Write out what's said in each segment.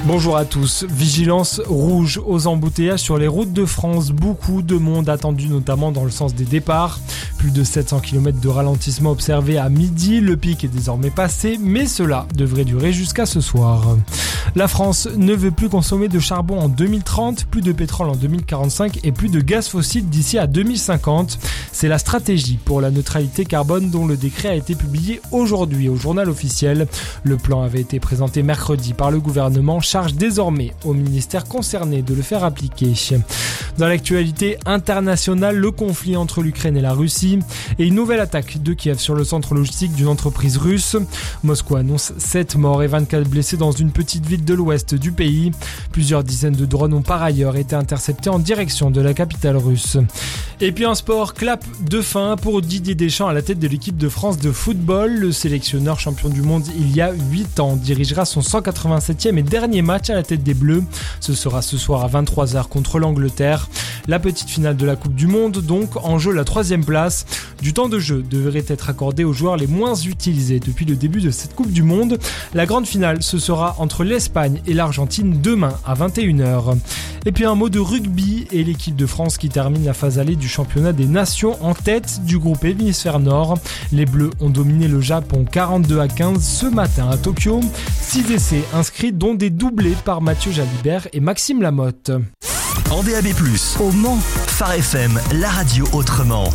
Bonjour à tous. Vigilance rouge aux embouteillages sur les routes de France. Beaucoup de monde attendu, notamment dans le sens des départs. Plus de 700 km de ralentissement observé à midi. Le pic est désormais passé, mais cela devrait durer jusqu'à ce soir. La France ne veut plus consommer de charbon en 2030, plus de pétrole en 2045 et plus de gaz fossile d'ici à 2050. C'est la stratégie pour la neutralité carbone dont le décret a été publié aujourd'hui au journal officiel. Le plan avait été présenté mercredi par le gouvernement, charge désormais au ministère concerné de le faire appliquer. Dans l'actualité internationale, le conflit entre l'Ukraine et la Russie et une nouvelle attaque de Kiev sur le centre logistique d'une entreprise russe. Moscou annonce 7 morts et 24 blessés dans une petite ville de l'ouest du pays. Plusieurs dizaines de drones ont par ailleurs été interceptés en direction de la capitale russe. Et puis en sport, clap de fin pour Didier Deschamps à la tête de l'équipe de France de football. Le sélectionneur champion du monde il y a 8 ans dirigera son 187e et dernier match à la tête des Bleus. Ce sera ce soir à 23h contre l'Angleterre. La petite finale de la Coupe du Monde, donc en jeu la 3e place. Du temps de jeu devrait être accordé aux joueurs les moins utilisés depuis le début de cette Coupe du Monde. La grande finale, ce sera entre l'Espagne et l'Argentine demain à 21h. Et puis un mot de rugby et l'équipe de France qui termine la phase allée du championnat des nations en tête du groupe Hémisphère Nord. Les Bleus ont dominé le Japon 42-15 ce matin à Tokyo. 6 essais inscrits dont des doublés par Mathieu Jalibert et Maxime Lamotte. En DAB+, au Mans, Phare FM, la radio autrement.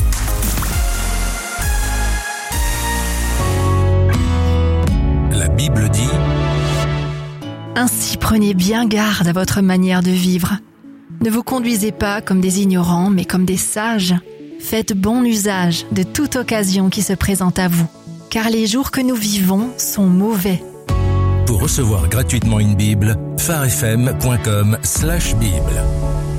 La Bible dit: Ainsi prenez bien garde à votre manière de vivre. Ne vous conduisez pas comme des ignorants, mais comme des sages. Faites bon usage de toute occasion qui se présente à vous, car les jours que nous vivons sont mauvais. Pour recevoir gratuitement une Bible, pharefm.com/Bible.